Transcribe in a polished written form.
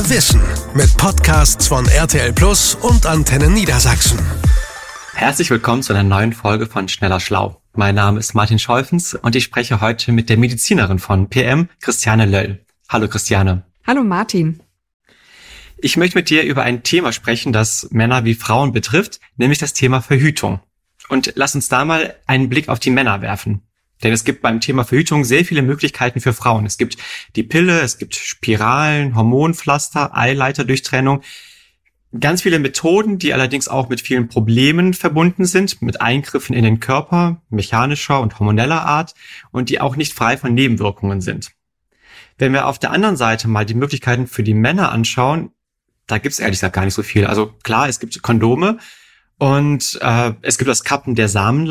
Mehr Wissen mit Podcasts von RTL Plus und Antenne Niedersachsen. Herzlich willkommen zu einer neuen Folge von Schneller Schlau. Mein Name ist Martin Scholfens und ich spreche heute mit der Medizinerin von PM, Christiane Löll. Hallo Christiane. Hallo Martin. Ich möchte mit dir über ein Thema sprechen, das Männer wie Frauen betrifft, nämlich das Thema Verhütung. Und lass uns da mal einen Blick auf die Männer werfen. Denn es gibt beim Thema Verhütung sehr viele Möglichkeiten für Frauen. Es gibt die Pille, es gibt Spiralen, Hormonpflaster, Eileiterdurchtrennung. Ganz viele Methoden, die allerdings auch mit vielen Problemen verbunden sind, mit Eingriffen in den Körper, mechanischer und hormoneller Art und die auch nicht frei von Nebenwirkungen sind. Wenn wir auf der anderen Seite mal die Möglichkeiten für die Männer anschauen, da gibt's ehrlich gesagt gar nicht so viel. Also klar, es gibt Kondome und es gibt das Kappen der Samen